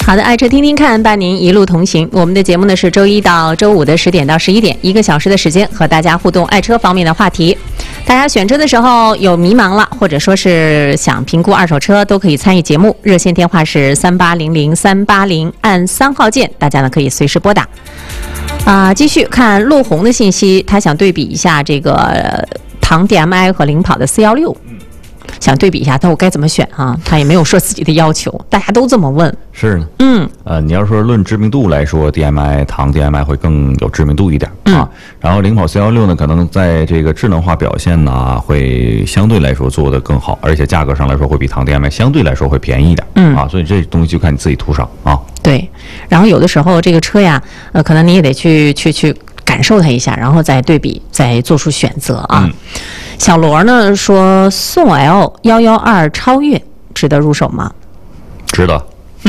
好的，爱车听听看，伴您一路同行。我们的节目呢是周一到周五的10点到11点，1个小时的时间和大家互动爱车方面的话题。大家选车的时候有迷茫了，或者说是想评估二手车，都可以参与节目。热线电话是3800-380，按3号键，大家呢可以随时拨打。继续看陆红的信息，他想对比一下这个唐 DMI 和领跑的416。想对比一下，但我该怎么选啊？他也没有说自己的要求，大家都这么问。 是呢，你要说论知名度来说唐 DMI 会更有知名度一点啊。然后领跑416呢，可能在这个智能化表现呢，会相对来说做得更好，而且价格上来说会比唐 DMI 相对来说会便宜一点啊。所以这东西就看你自己图上啊。 对，然后有的时候这个车呀，可能你也得去感受它一下，然后再对比，再做出选择啊。小罗呢说，宋 L112超越值得入手吗？ 值得。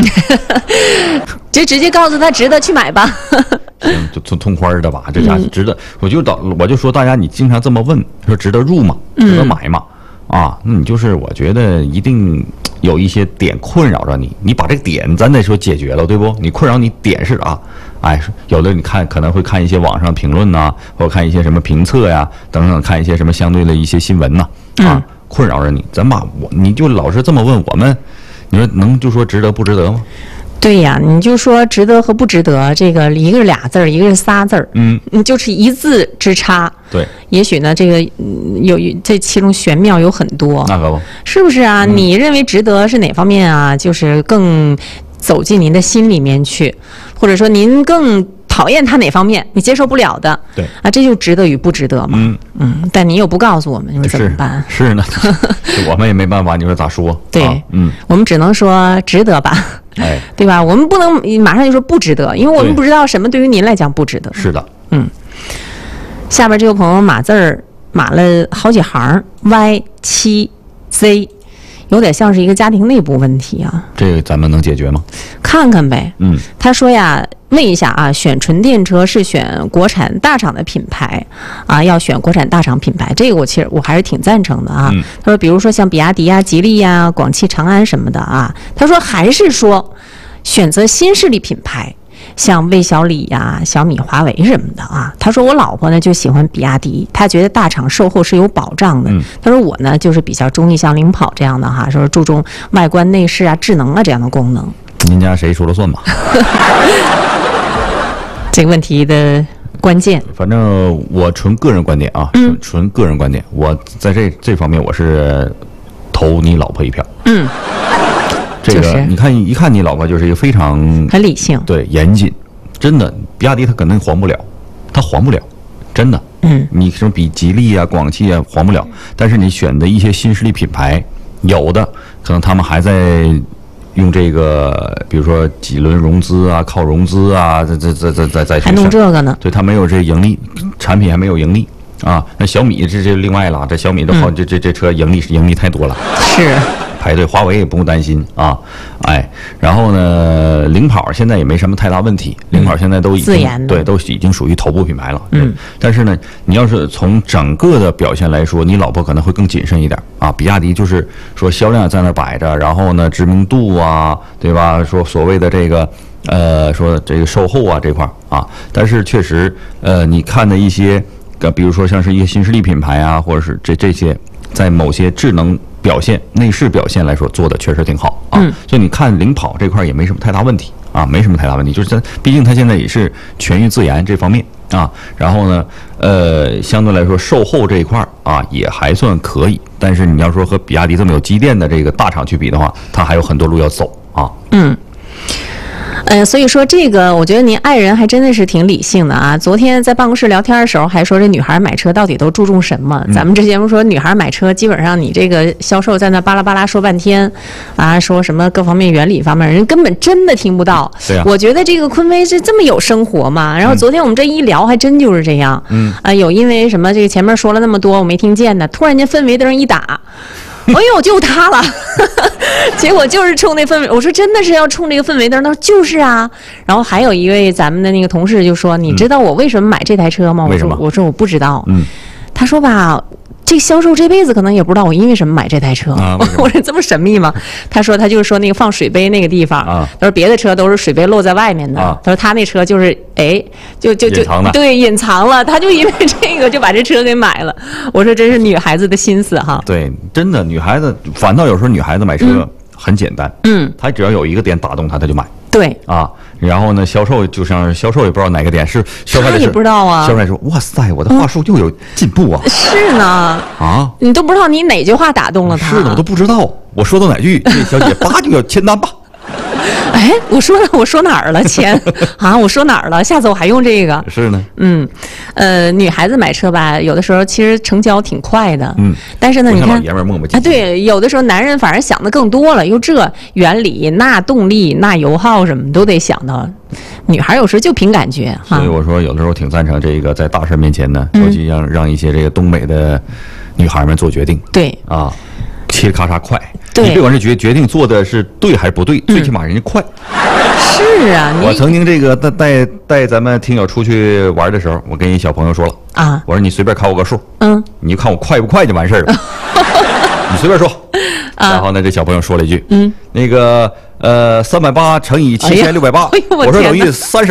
就直接告诉他值得去买吧。 行，就通花的吧，这家值得。我就说大家，你经常这么问，说值得入吗？值得买吗？啊，那你就是我觉得一定有一些点困扰着你，你把这个点咱得说解决了，对不？你困扰你点是啊。有的你看可能会看一些网上评论呐，或者看一些什么评测呀等等，看一些什么相对的一些新闻呐，困扰着你，咱把你就老是这么问我们，你说能就说值得不值得吗？ 对呀，你就说值得和不值得，这个一个是俩字儿，一个是仨字儿，就是一字之差。对，也许呢，这个有这其中玄妙有很多， 那可不， 是不是啊？你认为值得是哪方面啊？就是更走进您的心里面去，或者说您更讨厌他哪方面，你接受不了的， 对啊，这就值得与不值得嘛。但你又不告诉我们，你怎么办？ 是呢，我们也没办法，你说咋说？ 对，我们只能说值得吧，对吧？我们不能马上就说不值得，因为我们不知道什么对于您来讲不值得。 是的， 下边这个朋友码字儿码了好几行 Y7Z。有点像是一个家庭内部问题啊， 这个咱们能解决吗？ 看看呗。他说呀，问一下啊，选纯电车是选国产大厂的品牌啊，要选国产大厂品牌，这个我其实还是挺赞成的啊。他说，比如说像比亚迪呀、吉利呀、广汽长安什么的啊，他说还是说选择新势力品牌。像魏小李呀、小米、华为什么的啊，他说我老婆呢就喜欢比亚迪，他觉得大厂售后是有保障的。他说我呢就是比较中意像领跑这样的哈，说注重外观内饰啊、智能啊这样的功能。 您家谁说了算吧？ 这个问题的关键， 反正我纯个人观点啊，纯个人观点，我在这方面我是投你老婆一票。这个你看一看你老婆就是一个非常很理性， 对，严谨，真的，比亚迪它可能黄不了，它黄不了，真的。你什么比吉利啊、广汽啊黄不了，但是你选的一些新势力品牌，有的可能他们还在用这个，比如说几轮融资啊、靠融资啊，在还弄这个呢？ 对，它没有这盈利，产品还没有盈利啊。那小米这另外了，这小米都好，这车盈利太多了。 是。 排队，华为也不用担心啊，然后呢，领跑现在也没什么太大问题，领跑现在都已经都已经属于头部品牌了，但是呢，你要是从整个的表现来说，你老婆可能会更谨慎一点啊。比亚迪就是说销量在那摆着，然后呢，知名度啊，对吧？说所谓的这个说这个售后啊这块啊，但是确实你看的一些，比如说像是一些新势力品牌啊，或者是这些在某些智能表现、内饰表现来说做的确实挺好啊，所以你看领跑这块也没什么太大问题啊，没什么太大问题，就是毕竟它现在也是全域自研这方面啊，然后呢，相对来说售后这一块啊也还算可以，但是你要说和比亚迪这么有积淀的这个大厂去比的话，它还有很多路要走啊。 所以说这个，我觉得您爱人还真的是挺理性的啊。昨天在办公室聊天的时候，还说这女孩买车到底都注重什么？咱们这节目说女孩买车，基本上你这个销售在那巴拉巴拉说半天，啊，说什么各方面原理方面，人根本真的听不到。 对啊。 我觉得这个坤威是这么有生活嘛。然后昨天我们这一聊，还真就是这样。有因为什么这个前面说了那么多我没听见的，突然间氛围灯一打。哎呦，就他了，结果就是冲那氛围。我说真的是要冲这个氛围灯，他说就是啊。然后还有一位咱们的那个同事就说：“你知道我为什么买这台车吗？”我说我不知道。他说吧， 这个销售这辈子可能也不知道我因为什么买这台车。我说这么神秘吗？他说他就是说那个放水杯那个地方，他说别的车都是水杯露在外面的，他说他那车就是就对隐藏了，他就因为这个就把这车给买了。我说这是女孩子的心思哈。 对，真的女孩子反倒有时候女孩子买车很简单，她只要有一个点打动她，她就买。 对啊，然后呢，销售就像销售也不知道哪个点是销售， 他也不知道啊。 销售说：“哇塞，我的话术又有进步啊！” 是呢， 啊， 你都不知道你哪句话打动了他。 是的，我都不知道我说到哪句，这小姐叭就要签单吧。 哎，我说哪儿了？钱啊，我说哪儿了？下次我还用这个。 是呢， 女孩子买车吧，有的时候其实成交挺快的，但是呢，你看， 老爷们磨磨唧唧。 对，有的时候男人反而想的更多了，又这原理、那动力、那油耗什么都得想到，女孩有时候就凭感觉。 所以我说，有的时候挺赞成这个在大事面前呢，尤其让一些这个东北的女孩们做决定。 对啊，嘁哩咔嚓快。 对， 你别管是决定做的是对还是不对，最起码人家快。 是啊， 我曾经这个带咱们听友出去玩的时候，我跟一小朋友说了啊，我说你随便考我个数，你就看我快不快就完事儿了，你随便说。然后呢，这小朋友说了一句，那个380乘以7680，我说等于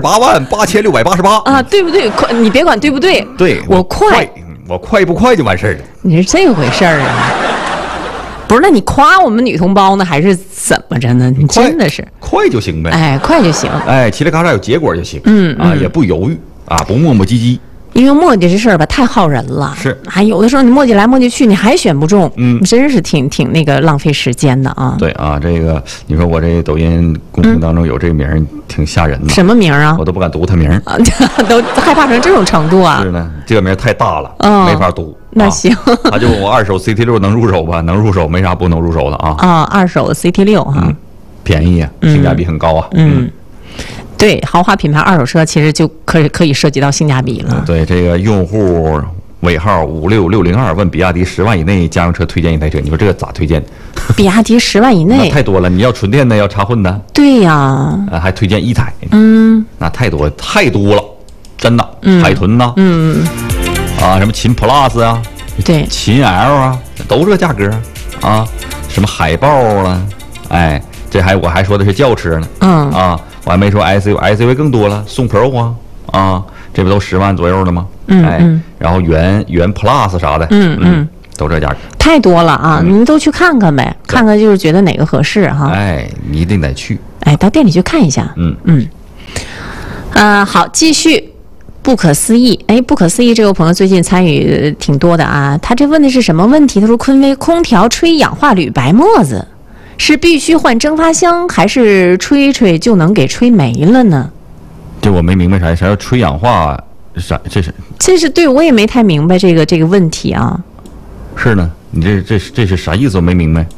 388688 啊，对不对？快，你别管对不对， 对我快不快就完事儿了。 你是这回事儿啊？不是，那你夸我们女同胞呢，还是怎么着呢？你真的是快就行呗， 哎，快就行， 哎，嘁哩咔嚓有结果就行，也不犹豫啊，不磨磨唧唧。 因为磨叽这事儿吧，太耗人了。 是， 还有的时候你磨叽来磨叽去，你还选不中，真是挺那个浪费时间的啊。 对啊，这个你说我这抖音公屏当中有这个名儿，挺吓人的。 什么名儿啊？ 我都不敢读他名儿， 都害怕成这种程度啊。 是呢，这个名儿太大了，没法读。 那行， 他就问我二手 CT6能入手吧？能入手，没啥不能入手的啊。 啊，二手 CT6哈， 便宜啊，性价比很高啊。 对，豪华品牌二手车其实就可以涉及到性价比了。 对，这个用户尾号56602问比亚迪10万以内家用车推荐一台车，你说这个咋推荐？ 比亚迪10万以内太多了，你要纯电的，要插混的。 对呀， 还推荐一台，那太多了，真的，海豚呐，什么秦 Plus 啊， 对， 秦 L 啊，都这价格啊，什么海豹啊，哎，我还说的是轿车呢，我还没说 SUV 更多了，宋 Pro 啊，这不都10万左右的吗？然后元 Plus 啥的，都这价格， 太多了啊！您都去看看呗，看看就是觉得哪个合适哈。 哎，你一定得去， 哎，到店里去看一下。好，继续。不可思议，哎，不可思议！这位朋友最近参与挺多的啊。他这问的是什么问题？他说：昆威空调吹氧化铝白沫子。是必须换蒸发箱，还是吹吹就能给吹没了呢？ 这我没明白啥叫吹氧化，这是对我也没太明白这个问题啊。 是呢，你这是啥意思？我没明白。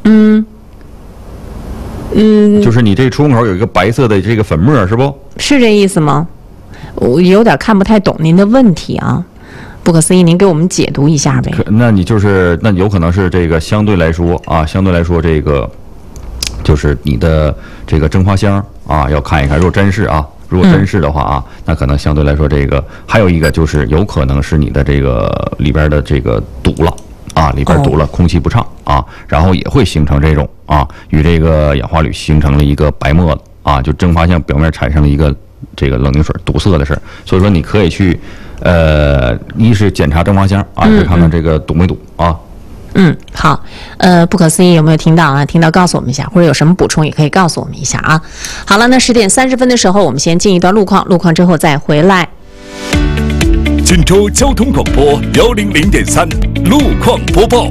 就是你这出风口有一个白色的这个粉末，是不？ 是这意思吗？我有点看不太懂您的问题啊。不可思议，您给我们解读一下呗。 那有可能是这个相对来说这个。就是你的这个蒸发箱啊，要看一看。如果真是的话啊，那可能相对来说这个还有一个就是有可能是你的这个里边的这个堵了啊，里边堵了，空气不畅啊，然后也会形成这种与这个氧化铝形成了一个白沫子啊，就蒸发箱表面产生了一个这个冷凝水堵塞的事儿。所以说你可以去一是检查蒸发箱啊，再看看这个堵没堵啊。 好，不可思议有没有听到啊？听到告诉我们一下，或者有什么补充也可以告诉我们一下啊。好了，那10点30分的时候，我们先进一段路况之后再回来。 锦州交通广播100.3路况播报。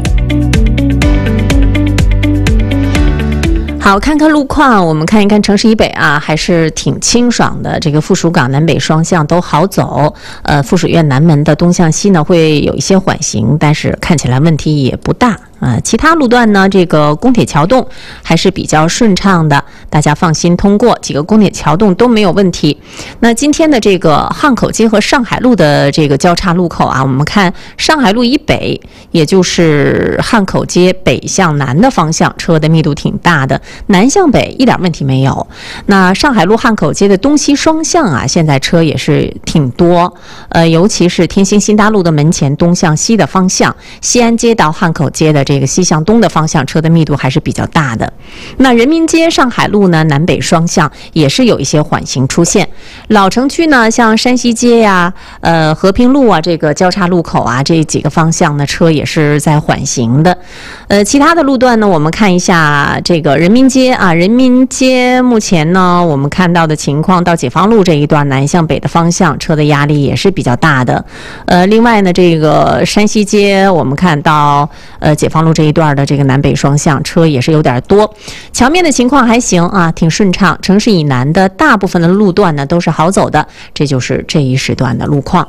好，看看路况，我们看一看城市以北啊，还是挺清爽的。这个附属港南北双向都好走。附属院南门的东向西呢，会有一些缓行，但是看起来问题也不大其他路段呢，这个宫铁桥洞还是比较顺畅的，大家放心通过，几个宫铁桥洞都没有问题。那今天的这个汉口街和上海路的这个交叉路口啊，我们看上海路以北，也就是汉口街北向南的方向，车的密度挺大的，南向北一点问题没有。那上海路汉口街的东西双向啊，现在车也是挺多，尤其是天星新大路的门前东向西的方向，西安街到汉口街的这个西向东的方向，车的密度还是比较大的。那人民街上海路呢，南北双向也是有一些缓行出现。老城区呢，像山西街呀、和平路啊，这个交叉路口啊，这几个方向呢，车也是在缓行的。其他的路段呢，我们看一下这个人民街啊，人民街目前呢，我们看到的情况，到解放路这一段南向北的方向，车的压力也是比较大的。另外呢，这个山西街我们看到解放路这一段的这个南北双向车也是有点多。桥面的情况还行啊，挺顺畅。城市以南的大部分的路段呢都是好走的，这就是这一时段的路况。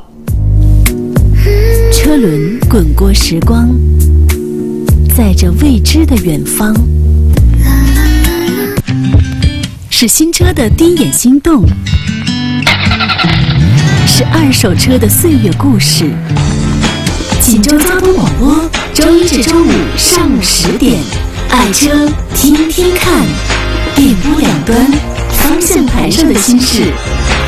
车轮滚过时光，载着未知的远方，是新车的第一眼心动，是二手车的岁月故事。锦州交通广播，周一至周五上午10点，爱车听听看，电波两端，方向盘上的心事。